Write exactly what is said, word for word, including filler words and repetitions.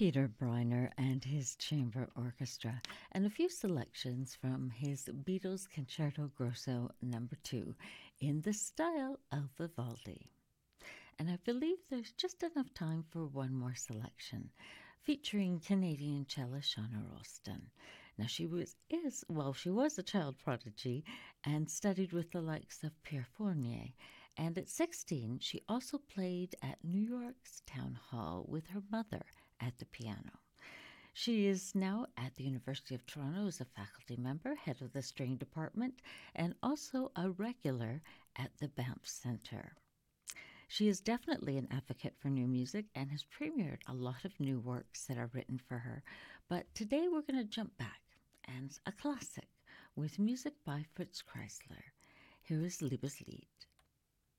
Peter Briner and his chamber orchestra, and a few selections from his Beatles Concerto Grosso number two in the style of Vivaldi. And I believe there's just enough time for one more selection, featuring Canadian cellist Shauna Ralston. Now she was is well, she was a child prodigy and studied with the likes of Pierre Fournier. And at sixteen, she also played at New York's Town Hall with her mother at the piano. She is now at the University of Toronto as a faculty member, head of the string department, and also a regular at the Banff Centre. She is definitely an advocate for new music and has premiered a lot of new works that are written for her. But today we're going to jump back and a classic with music by Fritz Kreisler. Here is Liebeslied.